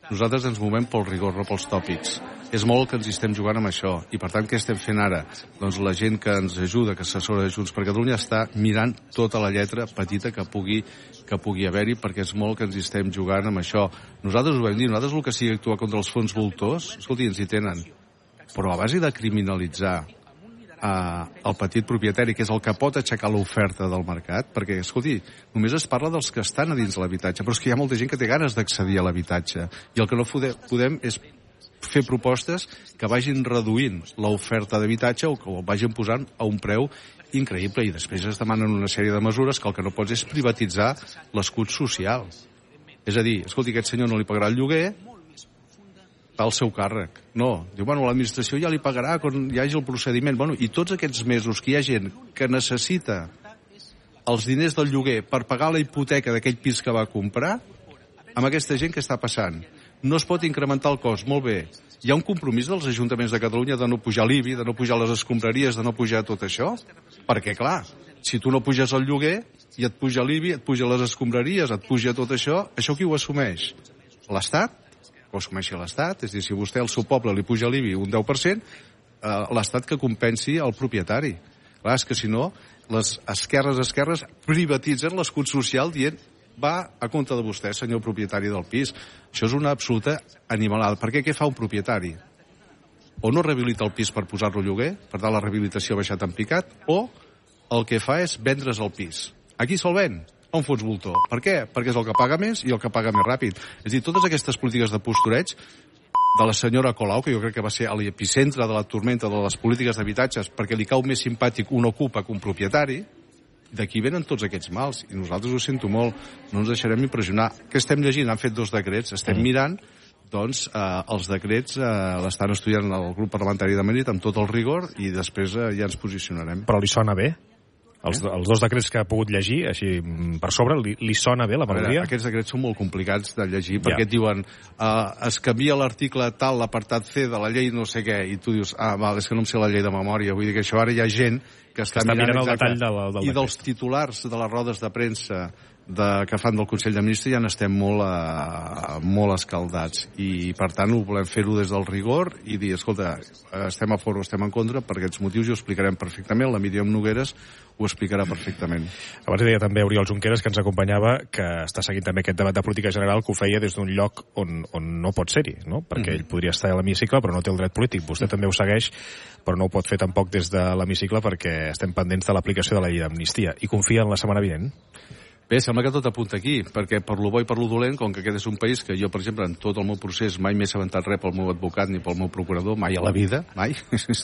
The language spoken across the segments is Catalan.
Nosaltres ens movem pel rigor, no pels tòpics. És molt que ens hi estem jugant amb això. I per tant, què estem fent ara? Doncs la gent que ens ajuda, que assessora de Junts per Catalunya, està mirant tota la lletra petita que pugui haver-hi, perquè és molt que ens hi estem jugant amb això. Nosaltres ho vam dir, nosaltres el que sigui actuar contra els fons voltors, escolti, ens hi tenen. Però a base de criminalitzar el petit propietari, que és el que pot aixecar l'oferta del mercat, perquè, escolti, només es parla dels que estan a dins l'habitatge, però és que hi ha molta gent que té ganes d'accedir a l'habitatge, i el que no podem és fer propostes que vagin reduint l'oferta d'habitatge o que ho vagin posant a un preu increïble, i després es demanen una sèrie de mesures que el que no pots és privatitzar l'escut social. És a dir, escolti, aquest senyor no li pagarà el lloguer, al seu càrrec. No. Diu, bueno, l'administració ja li pagarà quan hi hagi el procediment. Bueno, i tots aquests mesos que hi ha gent que necessita els diners del lloguer per pagar la hipoteca d'aquell pis que va comprar, amb aquesta gent què està passant? No es pot incrementar el cost, molt bé. Hi ha un compromís dels ajuntaments de Catalunya de no pujar l'IBI, de no pujar les escombraries, de no pujar tot això? Perquè, clar, si tu no puges el lloguer i et puja l'IBI, et puja les escombraries, et puja tot això qui ho assumeix? L'Estat? Que ho assumeixi l'Estat, és a dir, si vostè al seu poble li puja l'IBI un 10%, l'Estat que compensi el propietari. Clar, és que si no, les esquerres privatitzen l'escut social dient va a compte de vostè, senyor propietari del pis. Això és una absoluta animalada. Perquè què fa un propietari? O no rehabilita el pis per posar-lo a lloguer, per tant la rehabilitació ha baixat en picat, o el que fa és vendre's el pis. Aquí se'l ven a un fons voltor. Per què? Perquè és el que paga més i el que paga més ràpid. És a dir, totes aquestes polítiques de postureig de la senyora Colau, que jo crec que va ser a l'epicentre de la tormenta de les polítiques d'habitatges, perquè li cau més simpàtic un ocupa que un propietari, d'aquí venen tots aquests mals. I nosaltres ho sento molt, no ens deixarem impressionar. Què estem llegint? Han fet 2 decrets, estem mirant, doncs els decrets l'estan estudiant el grup parlamentari de Madrid amb tot el rigor i després ja ens posicionarem. Però li sona bé? Els 2 decrets que ha pogut llegir, així per sobre, li sona bé la melodia? Aquests decrets són molt complicats de llegir, perquè et diuen es canvia l'article tal, l'apartat C de la llei no sé què, i tu dius, val, és que no em sé la llei de memòria, vull dir que això ara hi ha gent que està mirant el detall del decret. I dels titulars de les rodes de premsa que fan del Consell de Ministres ja n'estem molt escaldats, i per tant ho volem fer-ho des del rigor i dir, escolta, estem a favor o estem en contra, per aquests motius ho explicarem perfectament, la Míriam Nogueres ho explicarà perfectament. Abans deia també Oriol Junqueras, que ens acompanyava, que està seguint també aquest debat de política general, que ho feia des d'un lloc on no pot ser-hi, no? Perquè ell podria estar a l'hemicicle, però no té el dret polític. Vostè també ho segueix, però no ho pot fer tampoc des de l'hemicicle perquè estem pendents de l'aplicació de la llei d'amnistia. I confia en la setmana vinent? Bé, sembla que tot apunta aquí, perquè per lo bo i per lo dolent, com que aquest és un país que jo, per exemple, en tot el meu procés mai m'he assabentat res pel meu advocat ni pel meu procurador, mai a la vida, mai,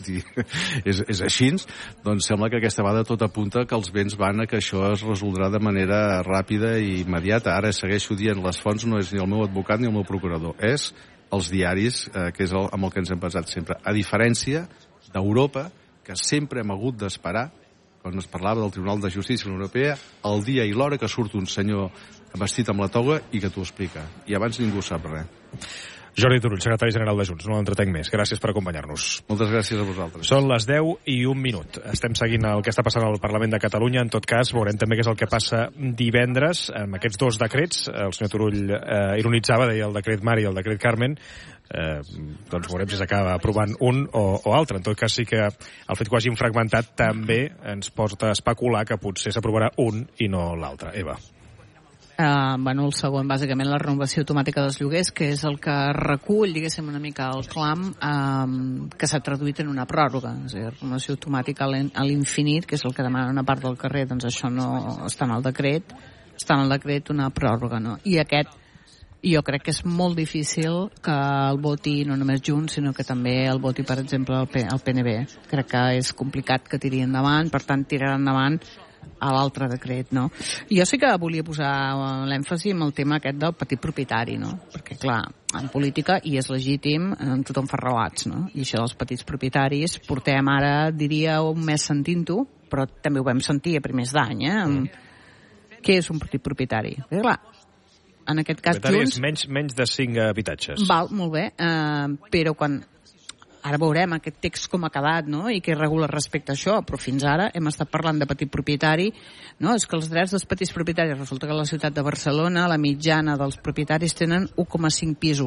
és així, doncs sembla que aquesta vegada tot apunta que els vents van a que això es resoldrà de manera ràpida i immediata. Ara segueixo dient, les fonts no és ni el meu advocat ni el meu procurador, és els diaris, que és amb el que ens hem basat sempre. A diferència d'Europa, que sempre hem hagut d'esperar, quan es parlava del Tribunal de Justícia de la Unió Europea, el dia i l'hora que surt un senyor vestit amb la toga i que t'ho explica. I abans ningú sap res. Jordi Turull, secretari general de Junts, no l'entretenc més. Gràcies per acompanyar-nos. Moltes gràcies a vosaltres. Són les 10:01. Estem seguint el que està passant al Parlament de Catalunya. En tot cas, veurem també què és el que passa divendres amb aquests 2 decrets. El senyor Turull ironitzava, deia el decret Mari i el decret Carmen. Doncs veurem si s'acaba aprovant un o altre. En tot cas, sí que el fet que ho hagin fragmentat també ens porta a especular que potser s'aprovarà un i no l'altre. Eva. El segon, bàsicament, la renovació automàtica dels lloguers, que és el que recull, diguéssim, una mica el clam que s'ha traduït en una pròrroga. És a dir, renovació automàtica a l'infinit, que és el que demana una part del carrer, doncs això no està en el decret, està en el decret una pròrroga, no? I aquest, jo crec que és molt difícil que el voti no només Junts, sinó que també el voti, per exemple, el PNB. Crec que és complicat que tiri endavant, per tant, tirarà endavant a l'altre decret, no? Jo sí que volia posar l'èmfasi en el tema aquest del petit propietari, no? Perquè, clar, en política, i és legítim, tothom fa relats, no? I això dels petits propietaris, portem ara, diria, un mes sentint-ho, però també ho vam sentir a primers d'any, Què és un petit propietari? Perquè, clar, en aquest cas, Junts... és menys de 5 habitatges. Val, molt bé, però quan... Ara veurem aquest text com ha quedat, no?, i què regula respecte a això, però fins ara hem estat parlant de petit propietari, no? És que els drets dels petits propietaris, resulta que a la ciutat de Barcelona la mitjana dels propietaris tenen 1,5 pisos.